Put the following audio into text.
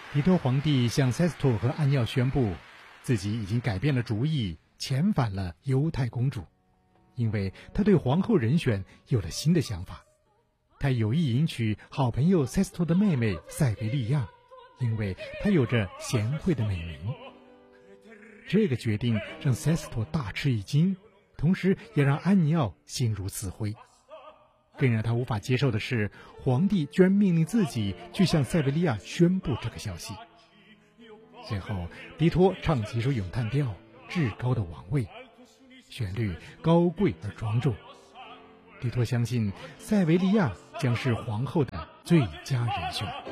迪托皇帝向塞斯托和安尼奥宣布，自己已经改变了主意，遣返了犹太公主，因为他对皇后人选有了新的想法。他有意迎娶好朋友塞斯托的妹妹塞维利亚，因为她有着贤惠的美名。这个决定让塞斯托大吃一惊，同时也让安尼奥心如死灰。更让他无法接受的是，皇帝居然命令自己去向塞维利亚宣布这个消息。最后，迪托唱起一首咏叹调《至高的王位》，旋律高贵而庄重。迪托相信塞维利亚将是皇后的最佳人选。